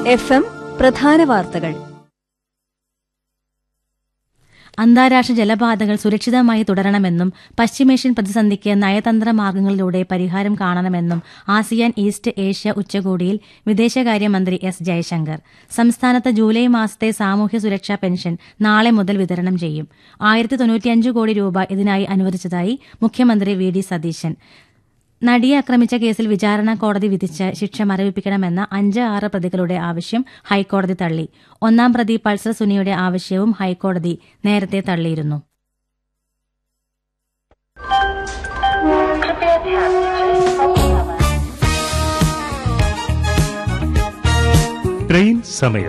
FM പ്രധാന വാർത്തകൾ. അന്താരാഷ്ട്ര ജലപാതകൾ സുരക്ഷിതമായി തുടരണമെന്നും പശ്ചിമേഷ്യൻ പ്രതിസന്ധിക്ക് നയതന്ത്ര മാർഗങ്ങളിലൂടെ പരിഹാരം കാണണമെന്നും ആസിയാൻ ഈസ്റ്റ് ഏഷ്യ ഉച്ചകോടിയിൽ വിദേശകാര്യമന്ത്രി എസ് ജയശങ്കർ. സംസ്ഥാനത്ത് ജൂലൈ മാസത്തെ സാമൂഹ്യ സുരക്ഷാ പെൻഷൻ നാളെ മുതൽ വിതരണം ചെയ്യും. 1095 കോടി രൂപ ഇതിനായി അനുവദിച്ചതായി മുഖ്യമന്ത്രി വി ഡി സതീശൻ. നടിയെ ആക്രമിച്ച കേസിൽ വിചാരണ കോടതി വിധിച്ച ശിക്ഷ മരവിപ്പിക്കണമെന്ന 5-6 പ്രതികളുടെ ആവശ്യം ഹൈക്കോടതി തള്ളി. ഒന്നാം പ്രതി പൾസർ സുനിയുടെ ആവശ്യവും ഹൈക്കോടതി നേരത്തെ തള്ളിയിരുന്നു. ട്രെയിൻ സമയം.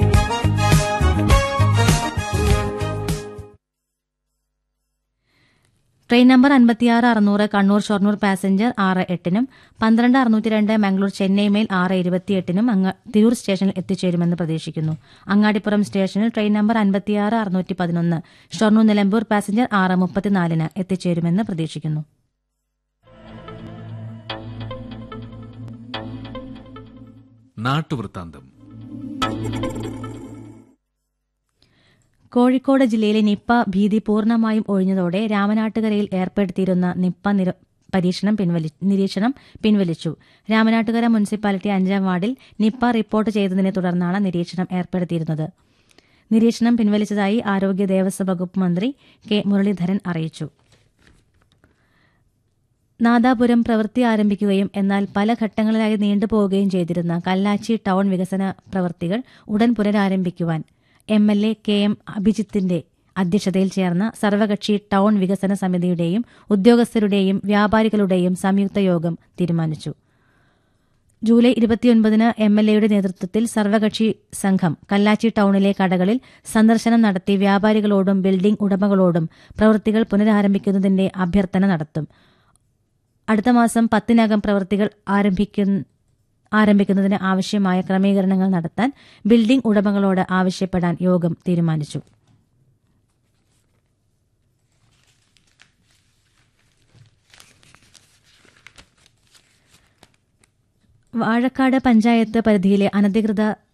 Train number 56-600 Kannur Shoranur passenger 6:08-നും 12-602 Mangalore Chennai mail 6:28-നും Tirur സ്റ്റേഷനിൽ എത്തിച്ചേരുമെന്ന് പ്രതീക്ഷിക്കുന്നു. അങ്ങാടിപ്പുറം സ്റ്റേഷനിൽ train number 56-611 Shoranur Nilambur passenger 6:34-ന് എത്തിച്ചേരുമെന്ന് പ്രതീക്ഷിക്കുന്നു. നാട്ടുവൃത്താന്തം. കോഴിക്കോട് ജില്ലയിലെ നിപ്പ ഭീതി പൂർണ്ണമായും ഒഴിഞ്ഞതോടെ രാമനാട്ടുകരയിൽ ഏർപ്പെടുത്തിയിരുന്ന നിപ്പ നിരീക്ഷണം പിൻവലിച്ചു. രാമനാട്ടുകര മുനിസിപ്പാലിറ്റി 5-ാം വാർഡിൽ നിപ്പ റിപ്പോർട്ട് ചെയ്തതിനെ തുടർന്നാണ് നിരീക്ഷണം ഏർപ്പെടുത്തിയിരുന്നത്. നിരീക്ഷണം പിൻവലിച്ചതായി ആരോഗ്യ ദേവസ്വം വകുപ്പ് മന്ത്രി കെ മുരളീധരൻ അറിയിച്ചു. നാദാപുരം പ്രവൃത്തി ആരംഭിക്കുകയും എന്നാൽ പല ഘട്ടങ്ങളിലായി നീണ്ടുപോവുകയും ചെയ്തിരുന്ന കല്ലാച്ചി ടൌൺ വികസന പ്രവൃത്തികൾ ഉടൻ പുനരാരംഭിക്കുവാൻ MLA KM അഭിജിത്തിന്റെ അധ്യക്ഷതയിൽ ചേർന്ന സർവകക്ഷി ടൌൺ വികസന സമിതിയുടെയും ഉദ്യോഗസ്ഥരുടെയും വ്യാപാരികളുടെയും സംയുക്ത യോഗം തീരുമാനിച്ചു. ജൂലൈ 29-ന് MLAയുടെ നേതൃത്വത്തിൽ സർവകക്ഷി സംഘം കല്ലാച്ചി ടൌണിലെ കടകളിൽ സന്ദർശനം നടത്തി വ്യാപാരികളോടും ബിൽഡിംഗ് ഉടമകളോടും പ്രവൃത്തികൾ പുനരാരംഭിക്കുന്നതിന്റെ അഭ്യർത്ഥന നടത്തും. അടുത്ത മാസം 10-നകം പ്രവൃത്തികൾ ആരംഭിക്കുന്നതിന് ആവശ്യമായ ക്രമീകരണങ്ങൾ നടത്താൻ ബിൽഡിംഗ് ഉടമകളോട് ആവശ്യപ്പെടാൻ യോഗം തീരുമാനിച്ചു. വാഴക്കാട് പഞ്ചായത്ത് പരിധിയിലെ അനധികൃത